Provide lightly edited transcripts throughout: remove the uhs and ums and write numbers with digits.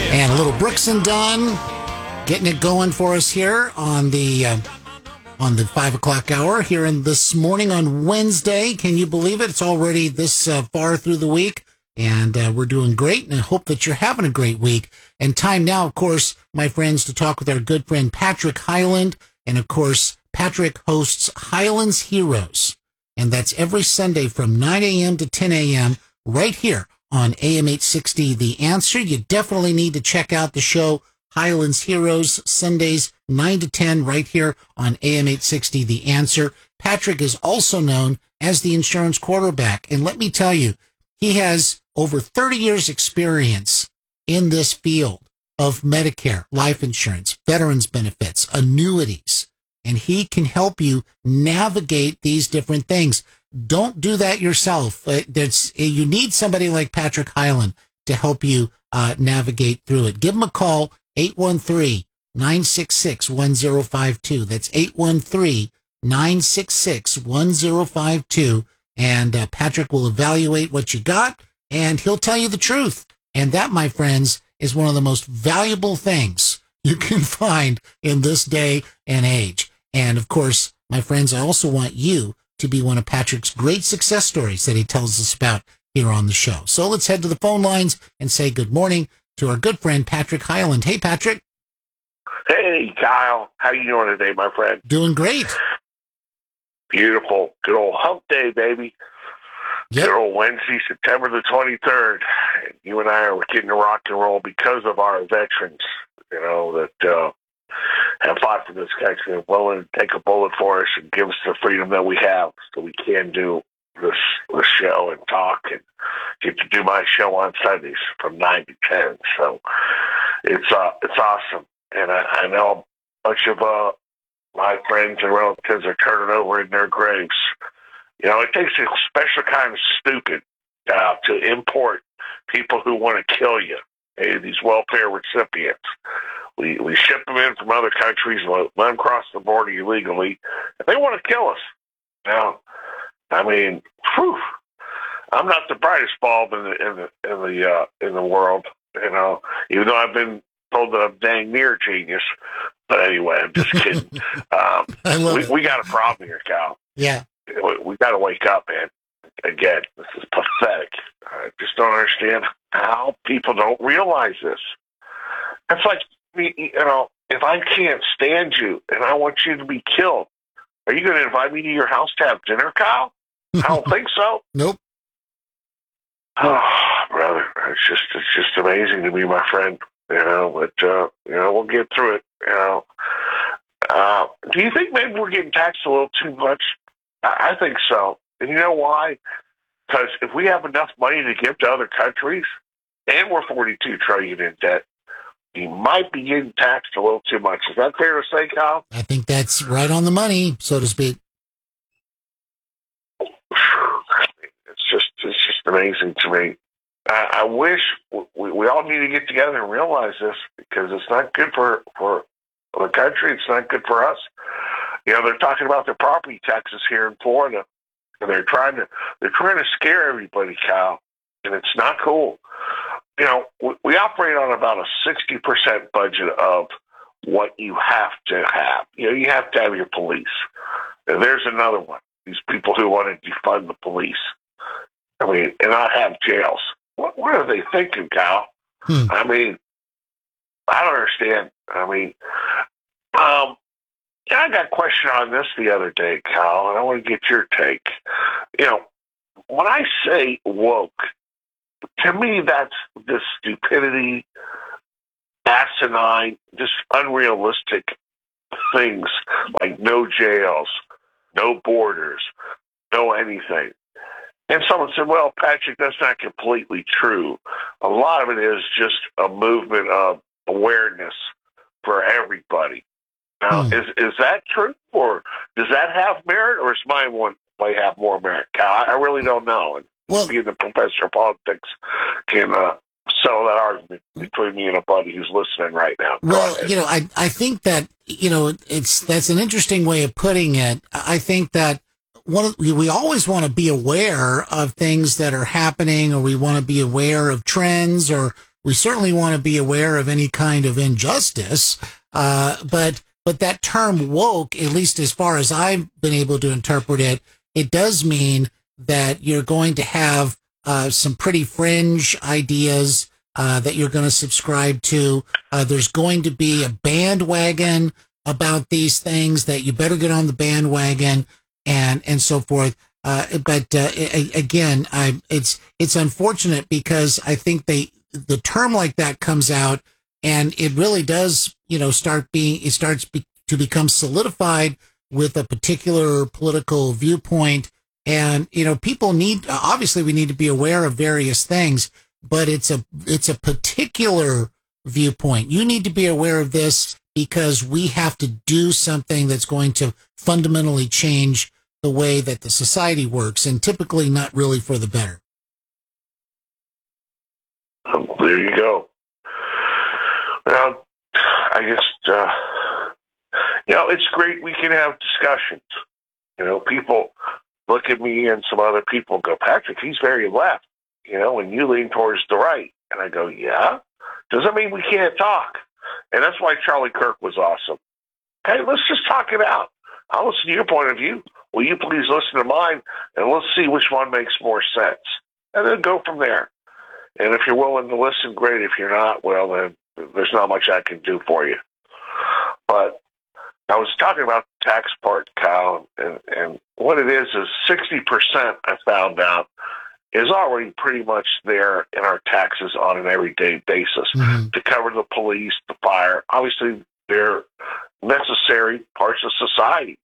And a little Brooks and Dunn getting it going for us here on the 5 o'clock hour here in this morning on Wednesday. Can you believe it? It's already this far through the week, and we're doing great, and I hope that you're having a great week. And time now, of course, my friends, to talk with our good friend Patrick Hyland. And, of course, Patrick hosts Highlands Heroes, and that's every Sunday from 9 a.m. to 10 a.m. right here on AM 860 The Answer. You definitely need to check out the show Highlands Heroes, Sundays 9 to 10 right here on AM 860 The Answer. Patrick is also known as the insurance quarterback, and let me tell you, he has over 30 years experience in this field of Medicare, life insurance, veterans benefits, annuities, and he can help you navigate these different things. Don't do that yourself. You need somebody like Patrick Hyland to help you navigate through it. Give him a call, 813-966-1052. That's 813-966-1052. And Patrick will evaluate what you got, and he'll tell you the truth. And that, my friends, is one of the most valuable things you can find in this day and age. And, of course, my friends, I also want you to be one of Patrick's great success stories that he tells us about here on the show. So let's head to the phone lines and say good morning to our good friend Patrick Hyland. Hey, Patrick. Hey, Kyle. How you doing today, my friend? Doing great. Beautiful. Good old hump day, baby. Yep. Good old Wednesday, September the 23rd. You and I are getting to rock and roll because of our veterans, that have fought for this country and willing to take a bullet for us and give us the freedom that we have so we can do this show and talk and get to do my show on Sundays from 9 to 10. So it's awesome. And I know a bunch of my friends and relatives are turning over in their graves. It takes a special kind of stupid to import people who want to kill you, these welfare recipients. We ship them in from other countries, let them cross the border illegally, and they want to kill us. Now, I mean, I'm not the brightest bulb in the world, even though I've been told that I'm dang near genius. But anyway, I'm just kidding. We got a problem here, Cal. Yeah. We got to wake up, man. Again, this is pathetic. I just don't understand how people don't realize this. It's like, if I can't stand you and I want you to be killed, are you going to invite me to your house to have dinner, Kyle? I don't think so. Nope. Oh, brother, it's just amazing to me, my friend. But we'll get through it. Do you think maybe we're getting taxed a little too much? I think so. And you know why? Because if we have enough money to give to other countries, and we're $42 trillion in debt, you might be getting taxed a little too much. Is that fair to say, Kyle? I think that's right on the money, so to speak. It's just amazing to me. I wish we all need to get together and realize this, because it's not good for the country. It's not good for us. They're talking about their property taxes here in Florida, and they're trying to scare everybody, Kyle, and it's not cool. We operate on about a 60% budget of what you have to have. You have to have your police. And there's another one. These people who want to defund the police. And not have jails. What are they thinking, Kyle? I mean, I don't understand. I got a question on this the other day, Kyle, and I want to get your take. When I say woke, to me, that's this stupidity, asinine, just unrealistic things like no jails, no borders, no anything. And someone said, well, Patrick, that's not completely true. A lot of it is just a movement of awareness for everybody. Now, is that true, or does that have merit, or is mine one might have more merit? I really don't know. And being the professor of politics can settle that argument between me and a buddy who's listening right now. Well, I think that, that's an interesting way of putting it. I think that we always want to be aware of things that are happening, or we want to be aware of trends, or We certainly want to be aware of any kind of injustice. But that term woke, at least as far as I've been able to interpret it, it does mean that you're going to have some pretty fringe ideas that you're going to subscribe to. There's going to be a bandwagon about these things that you better get on the bandwagon and so forth. Again, it's unfortunate because I think the term like that comes out and it really does, to become solidified with a particular political viewpoint. And, people obviously we need to be aware of various things, but it's a particular viewpoint. You need to be aware of this because we have to do something that's going to fundamentally change the way that the society works, and typically not really for the better. There you go. Well, I just, it's great we can have discussions. People look at me and some other people and go, Patrick, he's very left, and you lean towards the right. And I go, yeah? Doesn't mean we can't talk. And that's why Charlie Kirk was awesome. Hey, let's just talk it out. I'll listen to your point of view. Will you please listen to mine? And let's see which one makes more sense. And then go from there. And if you're willing to listen, great. If you're not, well, then there's not much I can do for you. But I was talking about the tax part, Kyle, and what it is 60% I found out is already pretty much there in our taxes on an everyday basis to cover the police, the fire. Obviously, they're necessary parts of society,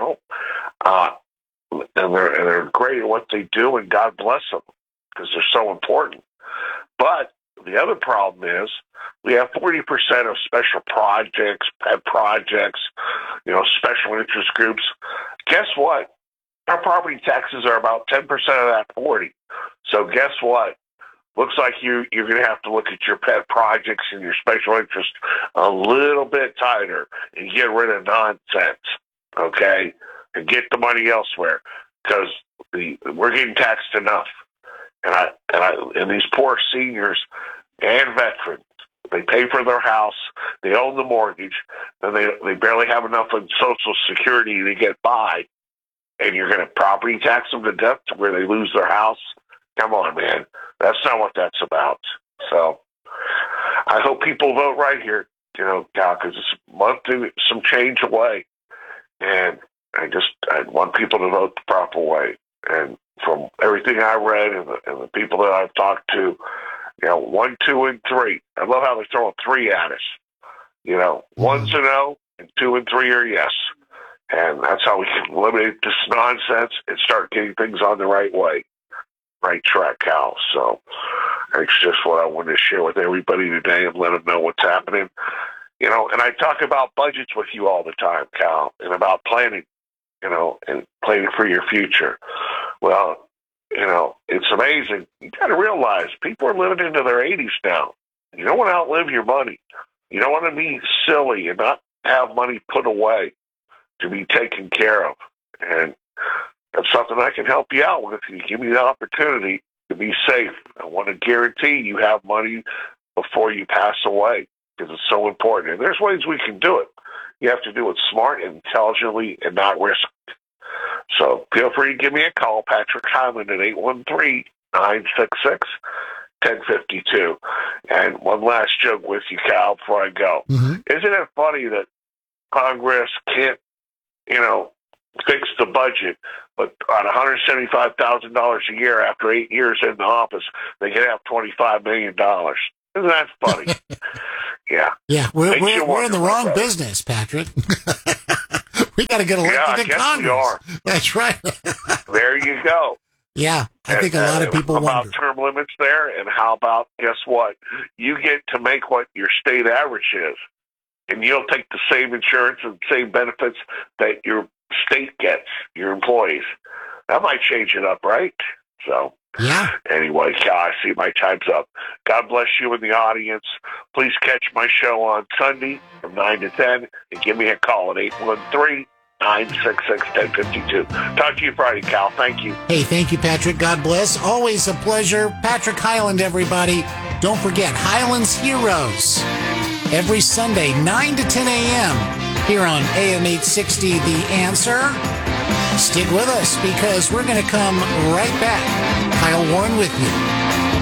and they're great at what they do, and God bless them because they're so important. But the other problem is we have 40% of special projects, pet projects, special interest groups. Guess what? Our property taxes are about 10% of that 40. So guess what? Looks like you're going to have to look at your pet projects and your special interest a little bit tighter and get rid of nonsense, okay? And get the money elsewhere because we're getting taxed enough. And these poor seniors and veterans, they pay for their house, they own the mortgage, and they barely have enough in Social Security to get by. And you're going to property tax them to death to where they lose their house? Come on, man. That's not what that's about. So I hope people vote right here, Cal, because it's a month to some change away. And I want people to vote the proper way. And from everything I read and the people that I've talked to, 1, 2, and 3. I love how they're throwing 3 at us. 1's a no, and 2 and 3 are yes. And that's how we can eliminate this nonsense and start getting things on the right way, right track, Cal. So it's just what I wanted to share with everybody today and let them know what's happening. And I talk about budgets with you all the time, Cal, and about planning, and planning for your future. Well, it's amazing. You got to realize people are living into their 80s now. You don't want to outlive your money. You don't want to be silly and not have money put away to be taken care of. And that's something I can help you out with. You give me the opportunity to be safe. I want to guarantee you have money before you pass away because it's so important. And there's ways we can do it. You have to do it smart and intelligently and not risk. So feel free to give me a call, Patrick Hyman, at 813-966-1052. And one last joke with you, Cal, before I go. Isn't it funny that Congress can't, fix the budget, but on $175,000 a year after 8 years in the office, they can have $25 million. Isn't that funny? Yeah. Yeah, we're in the wrong business, Patrick. We got to get elected to Congress. We are. That's right. There you go. Yeah, I think a lot of people wonder. About term limits there, and how about, guess what? You get to make what your state average is, and you'll take the same insurance and same benefits that your state gets, your employees. That might change it up, right? So, yeah. Anyway, Cal, I see my time's up. God bless you in the audience. Please catch my show on Sunday from 9 to 10 and give me a call at 966-1052. Talk to you Friday, Cal. Thank you. Hey, thank you, Patrick. God bless. Always a pleasure. Patrick Hyland, everybody. Don't forget, Highlands Heroes. Every Sunday, 9 to 10 a.m. here on AM 860, The Answer. Stick with us because we're going to come right back. Kyle Warren with you.